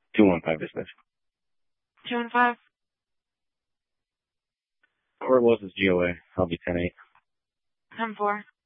215 business. 215? Where was this GOA? I'll be 10-8. 10-4.